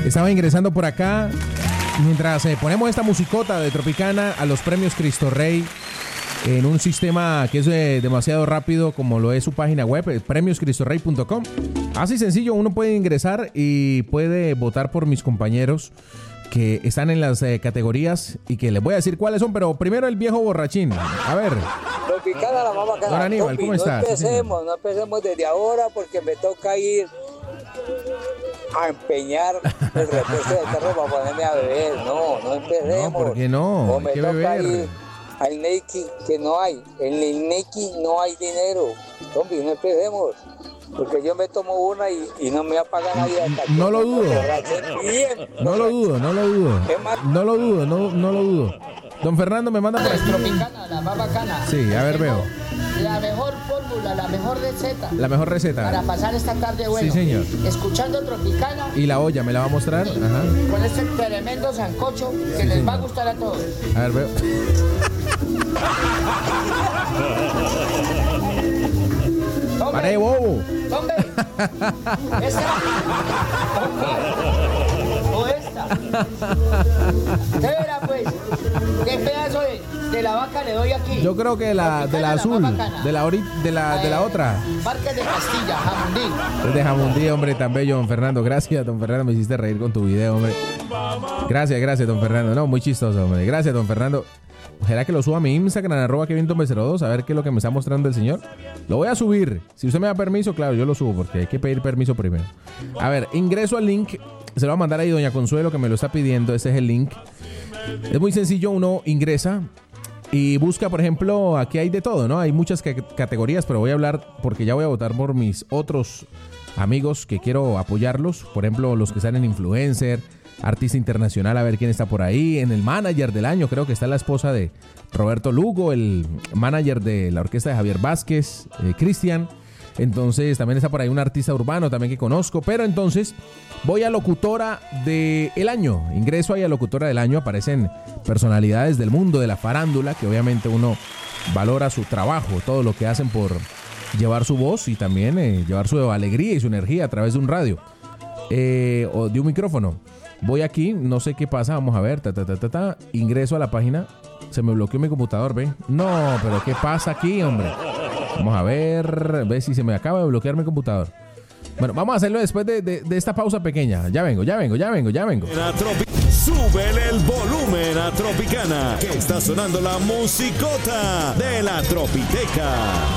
Estaba ingresando por acá mientras ponemos esta musicota de Tropicana a los premios Cristo Rey en un sistema que es demasiado rápido como lo es su página web, premioscristorrey.com. Así sencillo, uno puede ingresar y puede votar por mis compañeros que están en las categorías y que les voy a decir cuáles son, pero primero el viejo borrachín. A ver. Tropicana, la más bacana. Don Aníbal, ¿cómo estás? No empecemos desde ahora porque me toca ir a empeñar el repuesto de carro para ponerme a beber. No empecemos. No, ¿por qué no? O me hay que toca beber. ir al Nike, que no hay. En el Nike no hay dinero. Hombre, no empecemos. Porque yo me tomo una y no me va a pagar nadie hasta No lo dudo. Bien. No lo dudo. No lo dudo. Don Fernando me manda por aquí. Tropicana, la más bacana. Sí, a ver, veo. La mejor fórmula, la mejor receta. La mejor receta. Para pasar esta tarde bueno. Sí, señor. Escuchando Tropicana. Y la olla, ¿me la va a mostrar? Ajá. Con este tremendo sancocho que les va a gustar a todos. A ver, veo. ¡Pare, bobo! ¿Dónde? ¿Esta? ¿O esta? ¿Qué era, pues? ¿Qué pedazo de la vaca le doy aquí? Yo creo que de la azul, de la otra. Marques de Castilla, Jamundí. Es de Jamundí, hombre, tan bello, don Fernando. Gracias, don Fernando, me hiciste reír con tu video, hombre. Gracias, don Fernando. No, muy chistoso, hombre. Gracias, don Fernando. ¿Será que lo suba a mi Instagram, @KevinTome02, a ver qué es lo que me está mostrando el señor? Lo voy a subir. Si usted me da permiso, claro, yo lo subo, porque hay que pedir permiso primero. A ver, ingreso al link. Se lo va a mandar ahí doña Consuelo, que me lo está pidiendo. Ese es el link. Es muy sencillo, uno ingresa y busca, por ejemplo, aquí hay de todo, ¿no? Hay muchas categorías, pero voy a hablar porque ya voy a votar por mis otros amigos que quiero apoyarlos. Por ejemplo, los que están en influencer, artista internacional, a ver quién está por ahí. En el manager del año, creo que está la esposa de Roberto Lugo, el manager de la orquesta de Javier Vázquez, Cristian. Entonces también está por ahí un artista urbano también que conozco. Pero entonces voy a locutora del año. Ingreso ahí a locutora del año. Aparecen personalidades del mundo de la farándula, que obviamente uno valora su trabajo, todo lo que hacen por llevar su voz y también llevar su alegría y su energía a través de un radio o de un micrófono. Voy aquí, no sé qué pasa, vamos a ver, ingreso a la página, se me bloqueó mi computador, ¿ve? No, pero ¿qué pasa aquí, hombre? Vamos a ver, ve si se me acaba de bloquear mi computador. Bueno, vamos a hacerlo después de esta pausa pequeña. Ya vengo. Súbele el volumen a Tropicana, que está sonando la musicota de la Tropiteca.